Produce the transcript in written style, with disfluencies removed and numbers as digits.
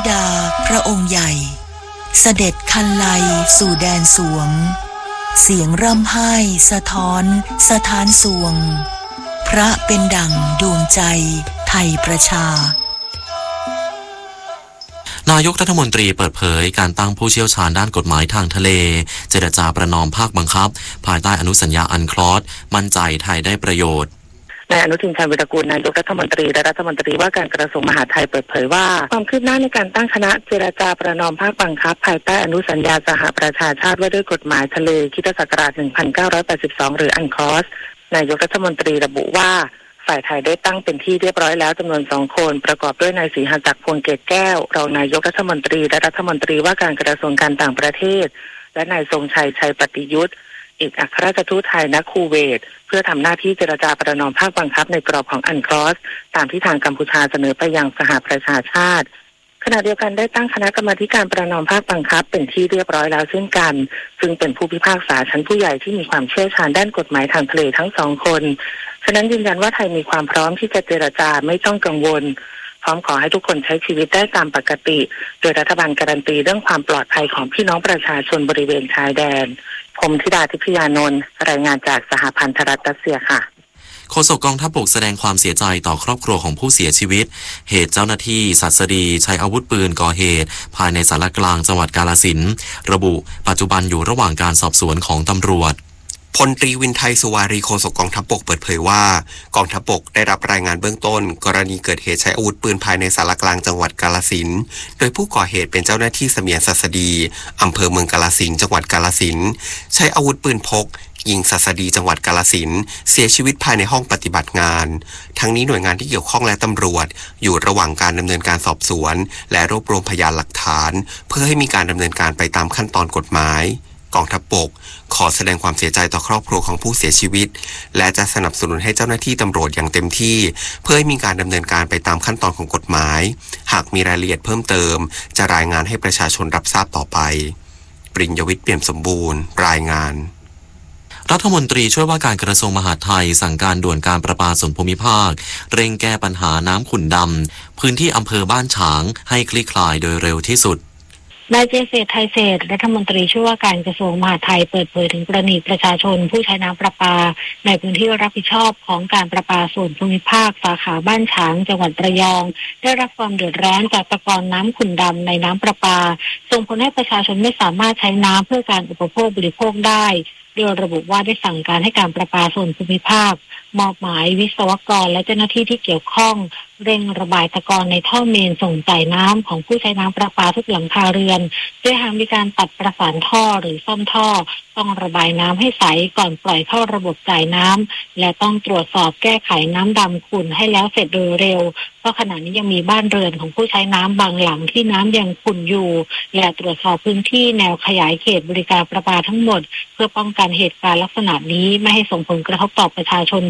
ดาพระองค์ใหญ่เสด็จคันไลสู่แดนสวงเสียงร่ำไห้สะท้อนสถานสวงพระเป็นดั่งดวงใจไทยประชานายกรัฐมนตรีเปิดเผยการตั้งผู้เชี่ยวชาญด้านกฎหมายทางทะเลเจรจาประนอมภาคบังคับภายใต้อนุสัญญาอันคลอสมั่นใจไทยได้ประโยชน์นายอนุทินชาญวิรากูลนายกรัฐมนตรีและรัฐมนตรีว่าการกระทรวงมหาดไทยเปิดเผยว่าความคืบหน้าในการตั้งคณะเจรจาประนอมภาคบังคับภายใต้อนุสัญญาสหประชาชาติว่าด้วยกฎหมายทะเลค.ศ. 1982หรืออันคลอสนายกรัฐมนตรีระบุว่าฝ่ายไทยได้ตั้งเป็นที่เรียบร้อยแล้วจำนวน2คนประกอบด้วยนายศรีหศักดิ์พวงเกตแก้วรองนายกรัฐมนตรีและรัฐมนตรีว่าการกระทรวงการต่างประเทศและนายทรงชัยชัยปฏิยุทธ์เอกอัครราชทูตไทยณคูเวตเพื่อทำหน้าที่เจรจาประนอมภาคบังคับในกรอบของอันคลอสตามที่ทางกัมพูชาเสนอไปยังสหประชาชาติขณะเดียวกันได้ตั้งคณะกรรมาการประนอมภาคบังคับเป็นที่เรียบร้อยแล้วเช่นกันซึ่งเป็นผู้พิพากษาชั้นผู้ใหญ่ที่มีความเชี่ยวชาญด้านกฎหมายทางทะเลทั้ง2คนฉะนั้นยืนยันว่าไทยมีความพร้อมที่จะเจรจาไม่ต้องกังวลพร้อมขอให้ทุกคนใช้ชีวิตได้ตามปกติโดยรัฐบาลการันตีเรื่องความปลอดภัยของพี่น้องประชาชนบริเวณชายแดนผมธิดาทิพยานนท์รายงานจากสหพันธรัฐรัสเซียค่ะโฆษกกองทัพบกแสดงความเสียใจต่อครอบครัวของผู้เสียชีวิตเหตุเจ้าหน้าที่ศัสดีใช้อาวุธปืนก่อเหตุภายในศาลกลางจังหวัดกาฬสินธุ์ระบุปัจจุบันอยู่ระหว่างการสอบสวนของตำรวจพลตรีวินไทยสุวารีโฆษกกองทัพบกเปิดเผยว่ากองทัพบกได้รับรายงานเบื้องต้นกรณีเกิดเหตุใช้อาวุธปืนภายในศาลกลางจังหวัดกาฬสินธุ์โดยผู้ก่อเหตุเป็นเจ้าหน้าที่เสมียนศัสดีอำเภอเมืองกาฬสินธุ์จังหวัดกาฬสินธุ์ใช้อาวุธปืนพกยิงศัสดีจังหวัดกาฬสินธุ์เสียชีวิตภายในห้องปฏิบัติงานทั้งนี้หน่วยงานที่เกี่ยวข้องและตำรวจอยู่ระหว่างการดำเนินการสอบสวนและรวบรวมพยานหลักฐานเพื่อให้มีการดำเนินการไปตามขั้นตอนกฎหมายกองทัพบกขอแสดงความเสียใจต่อครอบครัวของผู้เสียชีวิตและจะสนับสนุนให้เจ้าหน้าที่ตำรวจอย่างเต็มที่เพื่อให้มีการดำเนินการไปตามขั้นตอนของกฎหมายหากมีรายละเอียดเพิ่มเติมจะรายงานให้ประชาชนรับทราบต่อไปปริญญวิทย์เปี่ยมสมบูรณ์รายงานรัฐมนตรีช่วยว่าการกระทรวงมหาดไทยสั่งการด่วนการประปาส่วนภูมิภาคเร่งแก้ปัญหาน้ำขุ่นดำพื้นที่อำเภอบ้านฉางให้คลี่คลายโดยเร็วที่สุดนายเจษฎไทยเศรษฐ์รัฐมนตรีช่วยว่าการกระทรวงมหาดไทยเปิดเผยถึงกรณีประชาชนผู้ใช้น้ำประปาในพื้นที่รับผิดชอบของการประปาส่วนภูมิภาคสาขาบ้านฉางจังหวัดระยองได้รับความเดือดร้อนจากตะกอนน้ำขุ่นดำในน้ำประปาส่งผลให้ประชาชนไม่สามารถใช้น้ำเพื่อการอุปโภคบริโภคได้โดยระบุว่าได้สั่งการให้การประปาส่วนภูมิภาคมอบหมายวิศวกรและเจ้าหน้าที่ที่เกี่ยวข้องเร่งระบายตะกอนในท่อเมนส่งจ่ายน้ำของผู้ใช้น้ำประปาทุกหลังคาเรือนโดยหากมีการตัดประสานท่อหรือซ่อมท่อต้องระบายน้ำให้ใสก่อนปล่อยเข้าระบบจ่ายน้ำและต้องตรวจสอบแก้ไขน้ำดำขุ่นให้แล้วเสร็จโดยเร็วเพราะขณะนี้ยังมีบ้านเรือนของผู้ใช้น้ำบางหลังที่น้ำยังขุ่นอยู่และตรวจสอบพื้นที่แนวขยายเขตบริการประปาทั้งหมดเพื่อป้องกันเหตุการณ์ลักษณะนี้ไม่ให้ส่งผลกระทบต่อประชาชน